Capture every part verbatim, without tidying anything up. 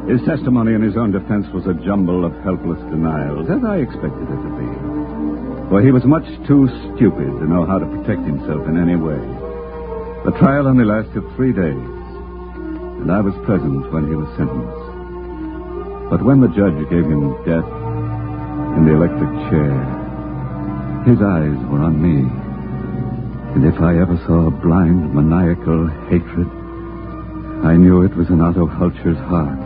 His testimony in his own defense was a jumble of helpless denials, as I expected it to be. For he was much too stupid to know how to protect himself in any way. The trial only lasted three days, and I was present when he was sentenced. But when the judge gave him death in the electric chair, his eyes were on me. And if I ever saw a blind, maniacal hatred, I knew it was in Otto Hulcher's heart.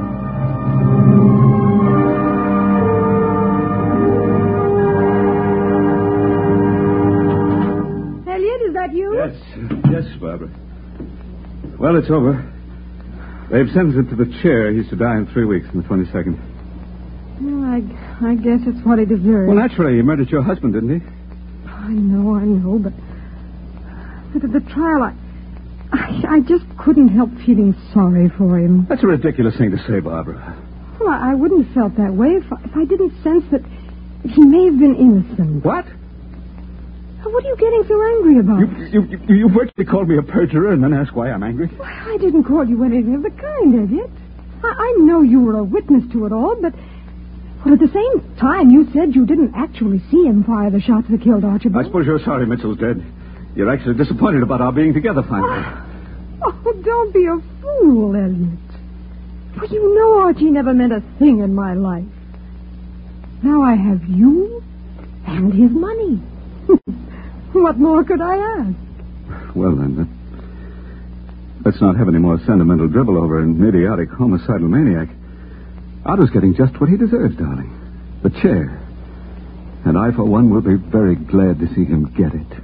Elliot, is that you? Yes, yes, Barbara. Well, it's over. They've sentenced him to the chair. He's to die in three weeks on the twenty-second. Well, I, I guess it's what he deserves. Well, naturally, he murdered your husband, didn't he? I know, I know, but... But at the trial, I... I, I just couldn't help feeling sorry for him. That's a ridiculous thing to say, Barbara. Well, I, I wouldn't have felt that way if I, if I didn't sense that he may have been innocent. What? What are you getting so angry about? You, you, you, you virtually called me a perjurer and then asked why I'm angry? Well, I didn't call you anything of the kind, Elliot. I, I know you were a witness to it all, but... Well, at the same time, you said you didn't actually see him fire the shots that killed Archibald. I suppose you're sorry Mitchell's dead. You're actually disappointed about our being together finally. Oh, oh don't be a fool, Elliot. Well, you know Archie never meant a thing in my life. Now I have you and his money. What more could I ask? Well, then, uh, let's not have any more sentimental dribble over an idiotic homicidal maniac. Otto's getting just what he deserves, darling. The chair. And I, for one, will be very glad to see him get it.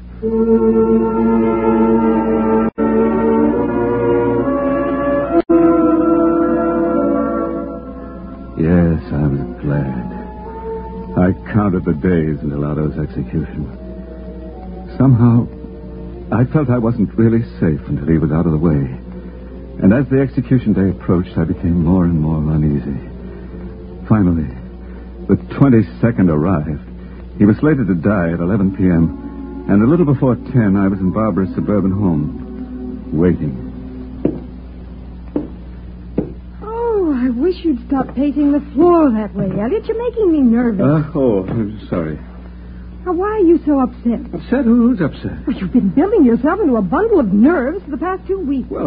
Yes, I was glad. I counted the days until Otto's execution. Somehow, I felt I wasn't really safe until he was out of the way. And as the execution day approached, I became more and more uneasy. Finally, the twenty-second arrived. He was slated to die at eleven p.m., and a little before ten, I was in Barbara's suburban home, waiting. Oh, I wish you'd stop pacing the floor that way, Elliot. You're making me nervous. Uh, oh, I'm sorry. Now, why are you so upset? Upset? Who's upset? Well, you've been building yourself into a bundle of nerves for the past two weeks. Well,